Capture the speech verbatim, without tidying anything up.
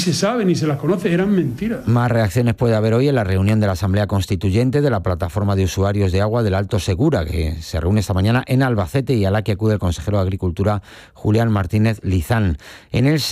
se sabe ni se las conoce, eran mentiras. Más reacciones puede haber hoy en la reunión de la Asamblea Constituyente de la Plataforma de Usuarios de Agua del Alto Segura, que se reúne esta mañana en Albacete y a la que acude el consejero de Agricultura, Julián Martínez Lizán. En el